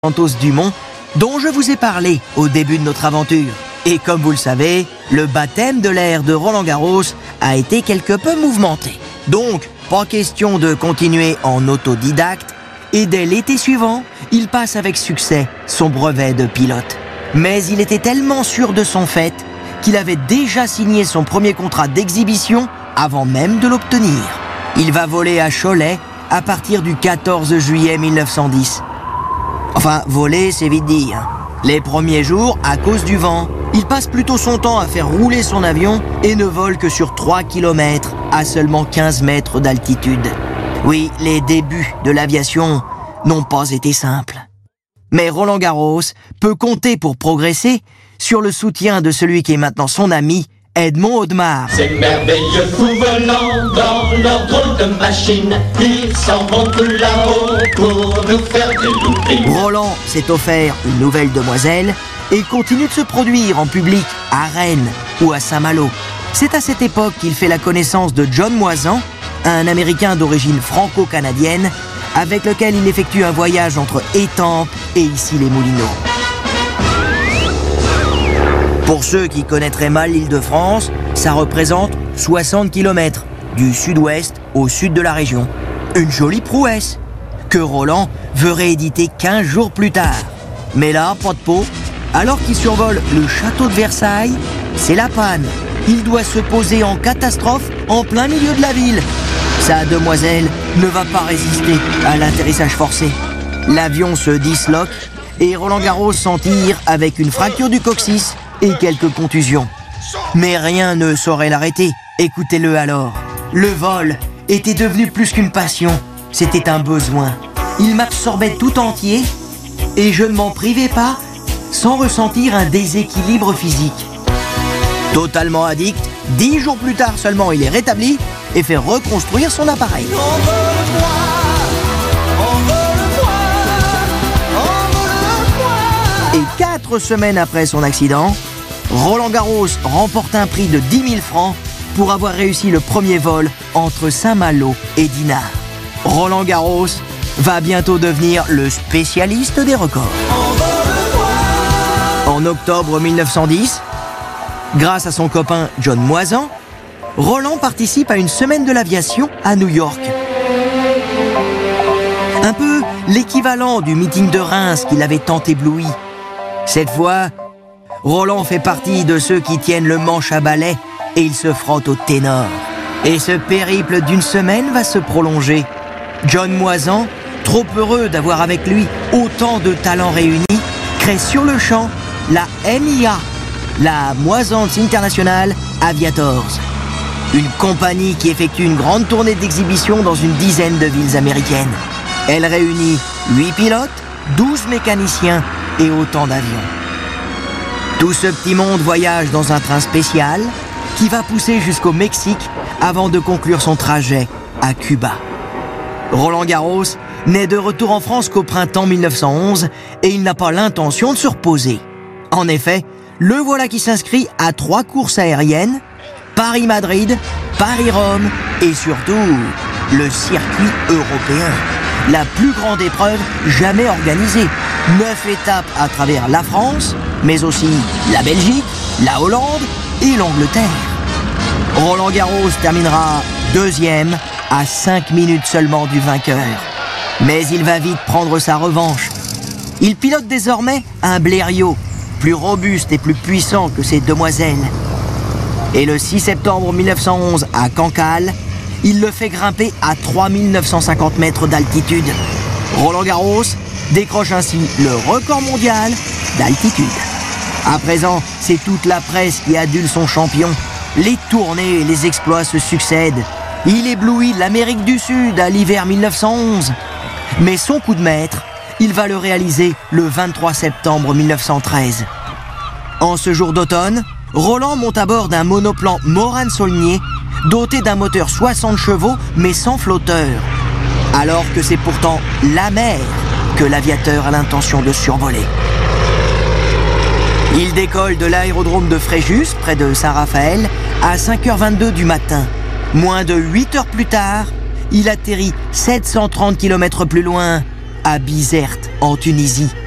Santos Dumont, dont je vous ai parlé au début de notre aventure. Et comme vous le savez, le baptême de l'air de Roland-Garros a été quelque peu mouvementé. Donc, pas question de continuer en autodidacte, et dès l'été suivant, il passe avec succès son brevet de pilote. Mais il était tellement sûr de son fait qu'il avait déjà signé son premier contrat d'exhibition avant même de l'obtenir. Il va voler à Cholet à partir du 14 juillet 1910. Enfin, voler, c'est vite dit, hein. Les premiers jours, à cause du vent, il passe plutôt son temps à faire rouler son avion et ne vole que sur 3 km à seulement 15 mètres d'altitude. Oui, les débuts de l'aviation n'ont pas été simples. Mais Roland-Garros peut compter pour progresser sur le soutien de celui qui est maintenant son ami, Edmond Audemars. Ces merveilleux fous volants dans leur drôle de machine, ils s'en vont tout là-haut pour nous faire des loopings. Roland s'est offert une nouvelle demoiselle et continue de se produire en public à Rennes ou à Saint-Malo. C'est à cette époque qu'il fait la connaissance de John Moisan, un Américain d'origine franco-canadienne, avec lequel il effectue un voyage entre Étampes et Issy-les-Moulineaux. Pour ceux qui connaîtraient mal l'Île-de-France, ça représente 60 km du sud-ouest au sud de la région. Une jolie prouesse que Roland veut rééditer 15 jours plus tard. Mais là, pas de peau. Alors qu'il survole le château de Versailles, c'est la panne. Il doit se poser en catastrophe en plein milieu de la ville. Sa demoiselle ne va pas résister à l'atterrissage forcé. L'avion se disloque et Roland-Garros s'en tire avec une fracture du coccyx et quelques contusions. Mais rien ne saurait l'arrêter. Écoutez-le alors. Le vol était devenu plus qu'une passion. C'était un besoin. Il m'absorbait tout entier et je ne m'en privais pas sans ressentir un déséquilibre physique. Totalement addict, 10 jours plus tard seulement, il est rétabli et fait reconstruire son appareil. Et 4 semaines après son accident, Roland-Garros remporte un prix de 10 000 francs pour avoir réussi le premier vol entre Saint-Malo et Dinard. Roland-Garros va bientôt devenir le spécialiste des records. En octobre 1910, grâce à son copain John Moisan, Roland participe à une semaine de l'aviation à New York. Un peu l'équivalent du meeting de Reims qui l'avait tant ébloui. Cette fois, Roland fait partie de ceux qui tiennent le manche à balai et il se frotte au ténor. Et ce périple d'une semaine va se prolonger. John Moisan, trop heureux d'avoir avec lui autant de talents réunis, crée sur le champ la MIA, la Moisans International Aviators. Une compagnie qui effectue une grande tournée d'exhibition dans une dizaine de villes américaines. Elle réunit 8 pilotes, 12 mécaniciens et autant d'avions. Tout ce petit monde voyage dans un train spécial qui va pousser jusqu'au Mexique avant de conclure son trajet à Cuba. Roland-Garros n'est de retour en France qu'au printemps 1911 et il n'a pas l'intention de se reposer. En effet, le voilà qui s'inscrit à 3 courses aériennes, Paris-Madrid, Paris-Rome et surtout le circuit européen. La plus grande épreuve jamais organisée. 9 étapes à travers la France, mais aussi la Belgique, la Hollande et l'Angleterre. Roland-Garros terminera 2e à 5 minutes seulement du vainqueur. Mais il va vite prendre sa revanche. Il pilote désormais un Blériot, plus robuste et plus puissant que ses demoiselles. Et le 6 septembre 1911 à Cancale, il le fait grimper à 3950 mètres d'altitude. Roland-Garros décroche ainsi le record mondial d'altitude. À présent, c'est toute la presse qui adule son champion. Les tournées et les exploits se succèdent. Il éblouit l'Amérique du Sud à l'hiver 1911. Mais son coup de maître, il va le réaliser le 23 septembre 1913. En ce jour d'automne, Roland monte à bord d'un monoplan Morane-Saulnier doté d'un moteur 60 chevaux mais sans flotteur. Alors que c'est pourtant la mer que l'aviateur a l'intention de survoler. Il décolle de l'aérodrome de Fréjus, près de Saint-Raphaël, à 5h22 du matin. Moins de 8 heures plus tard, il atterrit 730 km plus loin, à Bizerte, en Tunisie.